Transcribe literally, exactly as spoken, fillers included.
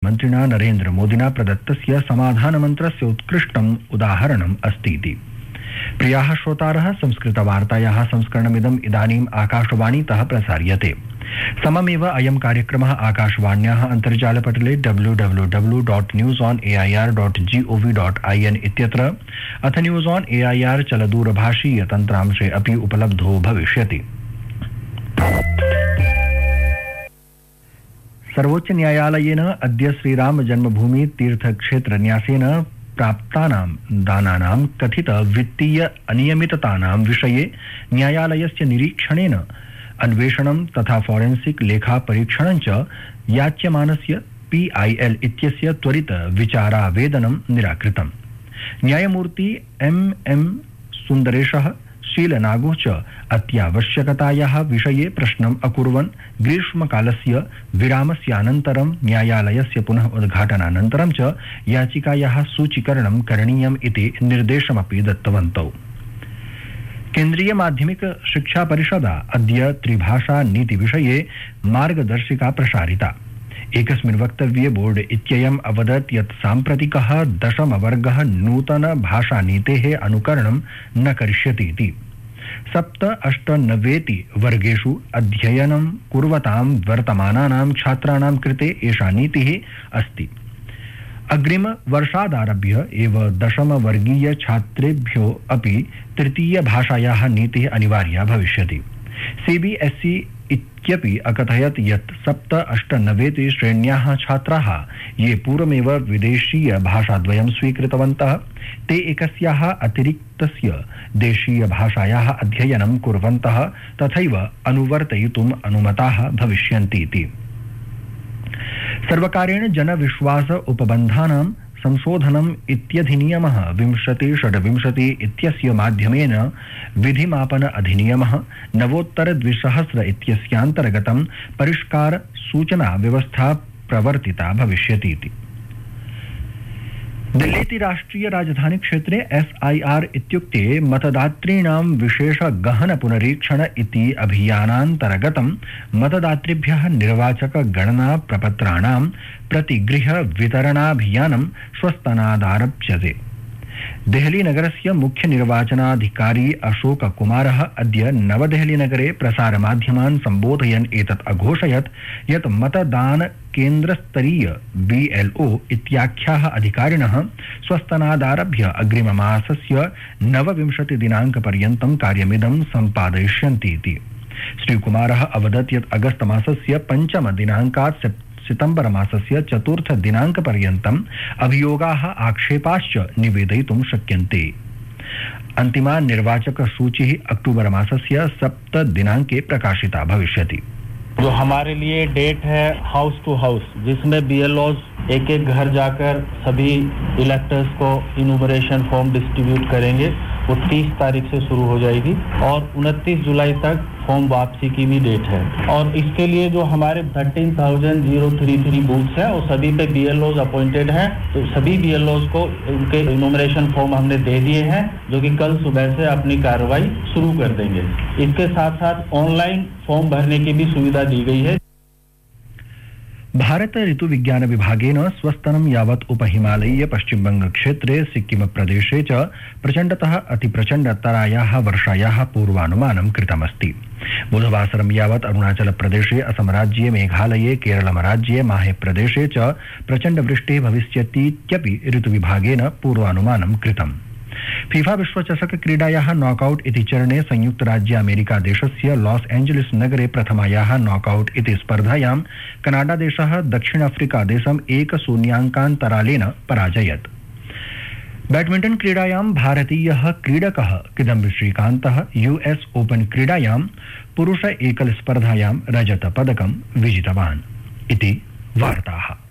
प्रधानमन्त्रिणा नरेन्द्र मोदिना प्रदत्तस्य समाधानमन्त्रस्य उत्कृष्टम् उदाहरणम् अस्ति इति। प्रियाः श्रोतारः, संस्कृतवार्तायाः संस्करणमिदम् इदानीम् आकाशवाणीतः प्रसार्यते। सममेव अयं कार्यक्रमः आकाशवाण्याः अन्तर्जालपटले W W W dot news on A I R dot G O V dot I N इत्यत्र अथ news on A I R चलदूरभाषीय तन्त्रांशे अपि उपलब्धो भविष्यति। सर्वोच्च न्यायालयेन अद्य श्रीराम जन्मभूमि तीर्थक्षेत्र न्यासेन प्राप्तानां दानानां कथित वित्तीय अनियमिततानां विषये न्यायालयस्य निरीक्षणेन अन्वेषणं तथा फॉरेंसिक लेखा परीक्षणं च याच्यमानस्य पी आई एल इत्यस्य त्वरित विचारावेदनं निराकृतम्। न्यायमूर्ति एम एम सुन्दरेशः शीलनागो च अत्यावश्यकतायाः विषये प्रश्नम् अकुर्वन् ग्रीष्मकालस्य विरामस्यानन्तरं न्यायालयस्य पुनः उद्घाटनानन्तरं च याचिकायाः सूचीकरणं करणीयम् इति निर्देशमपि दत्तवन्तौ। केन्द्रीय माध्यमिक शिक्षा परिषदा अद्य त्रिभाषा नीति विषये मार्गदर्शिका प्रसारिता। एकस्मिन् वक्तव्ये बोर्ड इत्ययम् अवदत् यत् साम्प्रतिकः दशमवर्गः नूतन भाषानीतेः अनुकरणं न करिष्यति इति। सप्त अष्ट नवेति वर्गेषु अध्ययनं कुर्वतां वर्तमानानां छात्राणां कृते एषा नीतिः अस्ति। अग्रिम वर्षादारभ्य एव दशमवर्गीय छात्रेभ्यो अपि तृतीय भाषायाः नीतिः अनिवार्या भविष्यति। सीबीएसई इत्यपि अकथयत् यत् सप्त अष्ट नवेति श्रेण्याः छात्राः ये पूर्वमेव विदेशीय भाषाद्वयं स्वीकृतवन्तः ते एकस्याः अतिरिक्तस्य देशीय भाषायाः अध्ययनं कुर्वन्तः तथैव अनुवर्तयितुम् अनुमताः भविष्यन्ति इति। सर्वकारेण जनविश्वास उपबन्धानां संशोधनम् इत्यधिनियमः विंशति षड्विंशति इत्यस्य माध्यमेन विधिमापन अधिनियमः नवोत्तर द्विसहस्र इत्यस्यान्तर्गतं परिष्कार सूचना व्यवस्था प्रवर्तिता भविष्यति इति। दिल्लीति राष्ट्रीय राजधानी क्षेत्रे एस आई आर इत्युक्ते मतदातॄणां विशेष गहन पुनरीक्षण इति अभियानान्तर्गतं मतदातृभ्यः निर्वाचक गणना प्रपत्राणां प्रतिगृह वितरणाभियानं श्वस्तनादारभ्यते। देहली नगरस्य मुख्य निर्वाचनाधिकारी अशोक कुमारः अद्य नवदेहली नगरे प्रसारमाध्यमान् सम्बोधयन् एतत् अघोषयत् यत् मतदान केन्द्रस्तरीय बी एल ओ इत्याख्याः अधिकारिणः श्वस्तनादारभ्य अग्रिममासस्य नवविंशति दिनाङ्कपर्यन्तं कार्यमिदं सम्पादयिष्यन्ति इति। श्रीकुमारः अवदत् यत् अगस्त मासस्य पञ्चम दिनाङ्कात् सितंबर मासस्य चतुर्थ दिनाङ्कपर्यन्तम् अभियोगाः आक्षेपाश्च निवेदयितुं शक्यन्ते। अन्तिमा निर्वाचक सूची अक्टूबर मासस्य सप्त दिनाङ्के प्रकाशिता भविष्यति। जो हमारे लिए डेट है हाउस टू हाउस, जिसमें बीएलओज एक एक घर जाकर सभी इलेक्टर्स को इनुमरेशन फॉर्म डिस्ट्रीब्यूट करेंगे, वो तीस तारीख से शुरू हो जाएगी और उनतीस जुलाई तक फॉर्म वापसी की भी डेट है। और इसके लिए जो हमारे तेरह हज़ार तैंतीस बूथ्स हैं और सभी पे बीएलओज अपॉइंटेड हैं, तो सभी बीएलओज को उनके इनुमरेशन फॉर्म हमने दे दिए हैं, जो कि कल सुबह से अपनी कार्रवाई शुरू कर देंगे। इसके साथ साथ ऑनलाइन फॉर्म भरने की भी सुविधा दी गई है। भारत ऋतु विज्ञान विभागेन स्वस्तनं यावत् उपहिमालयीय पश्चिमबंग क्षेत्रे सिक्किम प्रदेशे च प्रचण्डतः अतिप्रचण्डतरायाः वर्षायाः पूर्वानुमानं कृतमस्ति। बुधवासरं यावत् अरुणाचल प्रदेशे, असम राज्ये, मेघालये, केरलम राज्ये, माहे प्रदेशे च प्रचण्डवृष्टिः भविष्यतीत्यपि ऋतुविभागेन पूर्वानुमानं कृतम्। फीफा विश्वचषक क्रीडायाः नॉकआउट इति चरणे संयुक्त राज्य अमेरिका देशस्य लॉस एंजलिस नगरे प्रथमायाः नॉकआउट इति स्पर्धायां कनाडा देशः दक्षिण अफ्रीका देशम् एक शून्याङ्कान्तरालेन पराजयत्। बैडमिंटन क्रीडायां भारतीयः क्रीडकः किदम्बी श्रीकान्तः यूएस ओपन क्रीडायां पुरुष एकल स्पर्धायां रजत पदकं विजितवान् इति वार्ताः।